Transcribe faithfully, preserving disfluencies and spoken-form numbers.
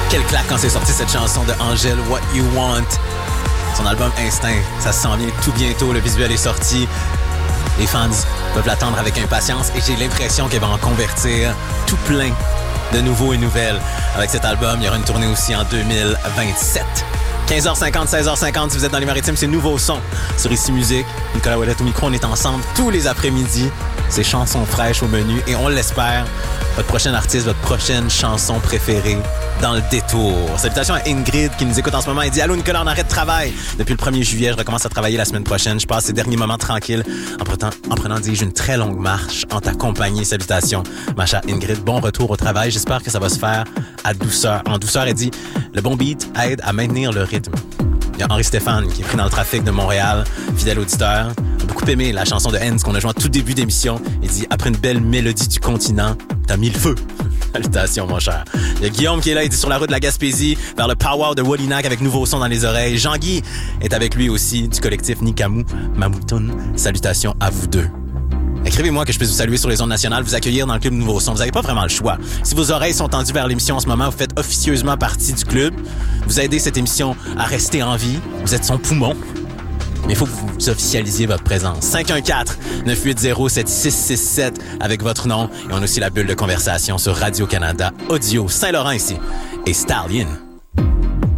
Quelle claque quand c'est sorti cette chanson de Angèle, What You Want. Son album Instinct, ça s'en vient tout bientôt, le visuel est sorti. Les fans peuvent l'attendre avec impatience et j'ai l'impression qu'elle va en convertir tout plein de nouveaux et nouvelles. Avec cet album, il y aura une tournée aussi en deux mille vingt-sept. quinze heures cinquante, seize heures cinquante, si vous êtes dans les Maritimes, c'est Nouveau Son sur Ici Musique. Nicolas Ouellette au micro, on est ensemble tous les après-midi. C'est chansons fraîches au menu et on l'espère, votre prochain artiste, votre prochaine chanson préférée dans le détour. Salutations à Ingrid qui nous écoute en ce moment. Elle dit « Allô Nicolas, on arrête de travail. Depuis le premier juillet, je recommence à travailler la semaine prochaine. Je passe ces derniers moments tranquilles en prenant, en prenant dis-je, une très longue marche en ta compagnie. Salutations, ma chère Ingrid. Bon retour au travail. J'espère que ça va se faire à douceur. En douceur, elle dit « Le bon beat aide à maintenir le rythme. » Il y a Henri Stéphane qui est pris dans le trafic de Montréal, fidèle auditeur. A beaucoup aimé la chanson de Hens qu'on a jouée en tout début d'émission. Il dit « Après une belle mélodie du continent, t'as mis le feu. » Salutations, mon cher. Il y a Guillaume qui est là, il dit sur la route de la Gaspésie, vers le Power de Wallinac avec Nouveau Son dans les oreilles. Jean-Guy est avec lui aussi, du collectif Nikamou Mamoutoun. Salutations à vous deux. Écrivez-moi que je puisse vous saluer sur les ondes nationales, vous accueillir dans le club Nouveau Son. Vous n'avez pas vraiment le choix. Si vos oreilles sont tendues vers l'émission en ce moment, vous faites officieusement partie du club. Vous aidez cette émission à rester en vie. Vous êtes son poumon. Mais il faut que vous officialisiez votre présence. cinq un quatre, neuf huit zéro, sept six six sept avec votre nom. Et on a aussi la bulle de conversation sur Radio-Canada Audio Saint-Laurent ici et Stallion.